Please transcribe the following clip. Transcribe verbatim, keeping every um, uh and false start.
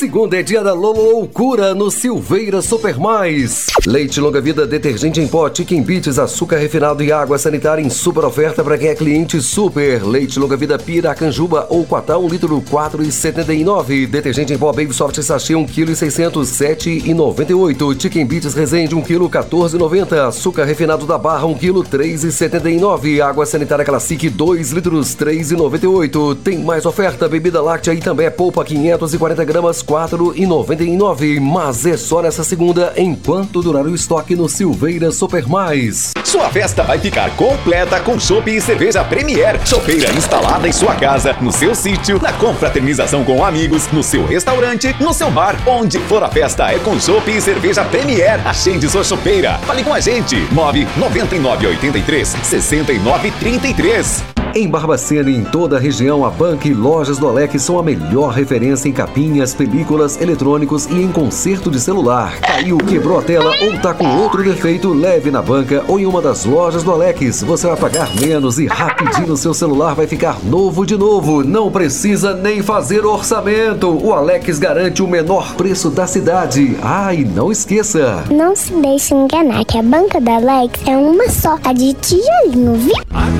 Segunda é dia da loucura no Silveira Super Mais. Leite longa vida, detergente em pó, Chicken Bits, açúcar refinado e água sanitária em super oferta para quem é cliente super. Leite longa vida Piracanjuba ou Quatá, um litro, quatro reais e setenta e nove centavos. Detergente em pó Baby Soft sachê, um quilo e seiscentos, sete reais e noventa e oito centavos. Chicken Bits Resende, um quilo, quatorze reais e noventa centavos. Açúcar refinado da Barra, um quilo, três reais e setenta e nove centavos. Água sanitária Classic, dois litros, três reais e noventa e oito centavos. Tem mais oferta, bebida láctea e também é polpa, quinhentos e quarenta gramas, quatro reais e noventa e nove centavos. Mas é só nessa segunda, enquanto durar o estoque no Silveira Super Mais. Sua festa vai ficar completa com chopp e cerveja Premier. Chopeira instalada em sua casa, no seu sítio, na confraternização com amigos, no seu restaurante, no seu bar. Onde for a festa é com chopp e cerveja Premier. Acende sua chopeira. Fale com a gente. nove nove nove oito três, seis nove três três. Em Barbacena e em toda a região, a Banca e Lojas do Alex são a melhor referência em capinhas, películas, eletrônicos e em conserto de celular. Caiu, quebrou a tela ou tá com outro defeito, leve na banca ou em uma das lojas do Alex. Você vai pagar menos e rapidinho seu celular vai ficar novo de novo. Não precisa nem fazer orçamento. O Alex garante o menor preço da cidade. Ah, e não esqueça, não se deixe enganar que a Banca da Alex é uma só, a de tijolinho, viu?